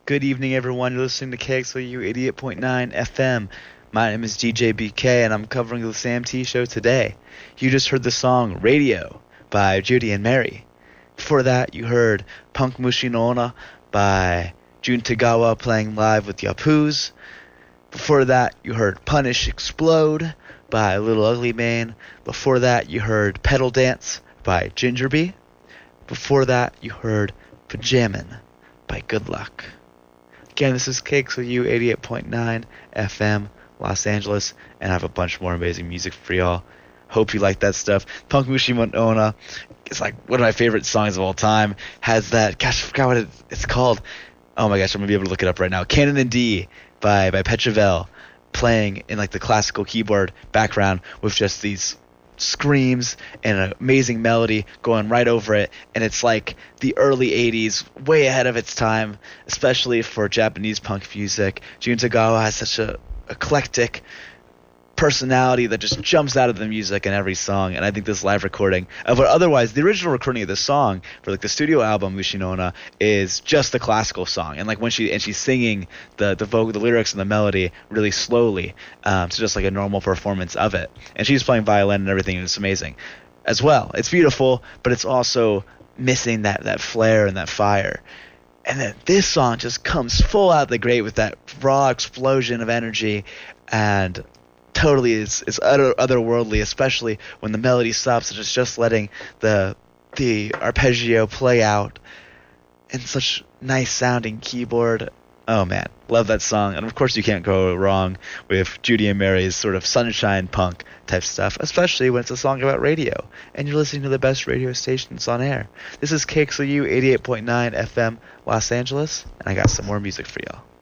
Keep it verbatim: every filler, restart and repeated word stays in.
Good evening, everyone. You're listening to K X L U eighty-eight point nine F M. My name is D J B K, and I'm covering the Sam T Show today. You just heard the song Radio by Judy and Mary. Before that, you heard Punk Mushi no Onna by Jun Tagawa playing live with Yapoos. Before that, you heard Punish Explode by Little Ugly Mane. Before that, you heard Pedal Dance by Gingerbee. Before that, you heard Pajamin by Good Luck. Again, this is K X L U eighty-eight point nine F M, Los Angeles, and I have a bunch more amazing music for y'all. Hope you like that stuff. Punk Mushi no Onna is like one of my favorite songs of all time. Has that, gosh, I forgot what it, it's called. Oh my gosh, I'm going to be able to look it up right now. Canon in D by, by Petravel, playing in like the classical keyboard background with just these screams and an amazing melody going right over it, and it's like the early eighties, way ahead of its time, especially for Japanese punk music. Jun Tagawa has such a eclectic personality that just jumps out of the music in every song, and I think this live recording of what otherwise the original recording of this song for like the studio album Mushi no Onna is just the classical song, and like when she and she's singing the the vocal, the lyrics and the melody really slowly, um, to just like a normal performance of it, and she's playing violin and everything, and it's amazing as well. It's beautiful, but it's also missing that that flair and that fire. And then this song just comes full out the grate with that raw explosion of energy, and totally is is utter, otherworldly, especially when the melody stops and it's just letting the the arpeggio play out in such nice sounding keyboard. Oh man, love that song. And of course you can't go wrong with Judy and Mary's sort of sunshine punk type stuff, especially when it's a song about radio and you're listening to the best radio stations on air. This is K X L U eighty-eight point nine F M Los Angeles, and I got some more music for y'all.